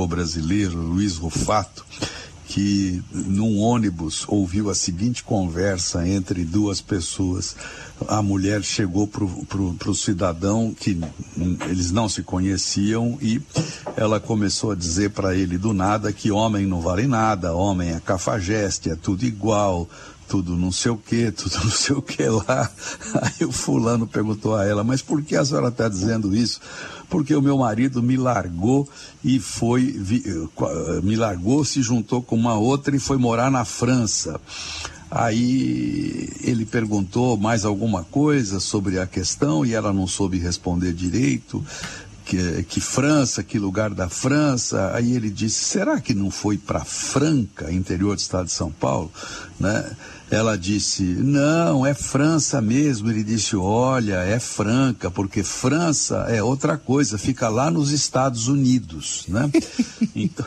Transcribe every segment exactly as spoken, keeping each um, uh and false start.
brasileiro, Luiz Rufato, que num ônibus ouviu a seguinte conversa entre duas pessoas. A mulher chegou pro, pro, pro cidadão, que eles não se conheciam, e ela começou a dizer para ele do nada que homem não vale nada, homem é cafajeste, é tudo igual, tudo não sei o que, tudo não sei o que lá. Aí o fulano perguntou a ela, mas por que a senhora está dizendo isso? Porque o meu marido me largou e foi, vi, me largou, se juntou com uma outra e foi morar na França. Aí ele perguntou mais alguma coisa sobre a questão e ela não soube responder direito. Que, que França, que lugar da França? Aí ele disse, será que não foi para Franca, interior do estado de São Paulo, né? Ela disse, não, é França mesmo. Ele disse, olha, é Franca, porque França é outra coisa, fica lá nos Estados Unidos, né? Então...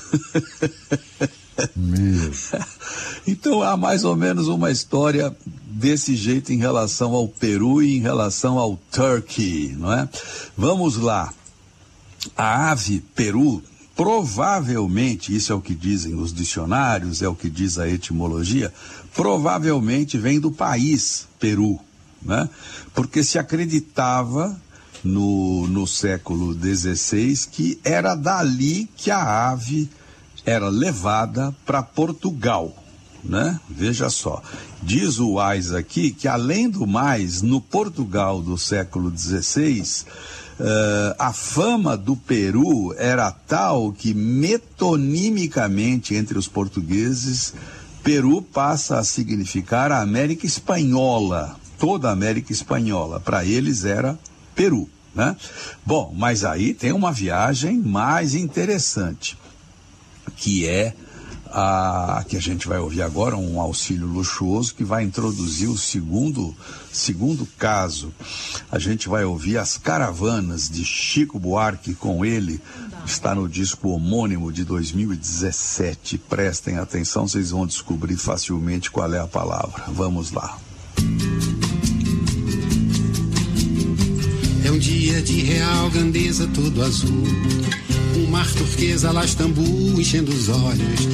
Então há mais ou menos uma história desse jeito em relação ao Peru e em relação ao Turkey, não é? Vamos lá. A ave peru, provavelmente, isso é o que dizem os dicionários, é o que diz a etimologia, provavelmente vem do país Peru, né? Porque se acreditava no, no século dezesseis que era dali que a ave era levada para Portugal, né? Veja só, diz o Wise aqui que, além do mais, no Portugal do século dezesseis, uh, a fama do Peru era tal que, metonimicamente, entre os portugueses, Peru passa a significar a América Espanhola, toda a América Espanhola. Para eles era Peru, né? Bom, mas aí tem uma viagem mais interessante, que é a que a gente vai ouvir agora, um auxílio luxuoso que vai introduzir o segundo, segundo caso. A gente vai ouvir As Caravanas, de Chico Buarque, com ele, está no disco homônimo de dois mil e dezessete. Prestem atenção, vocês vão descobrir facilmente qual é a palavra. Vamos lá. É um dia de real grandeza, todo azul, um mar turquesa lá Istambul enchendo os olhos,